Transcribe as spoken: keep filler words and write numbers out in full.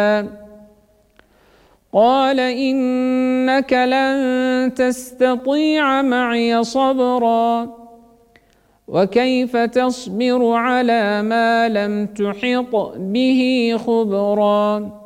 قال إنك لن تستطيع معي صبرا وكيف تصبر على ما لم تحط به خبرا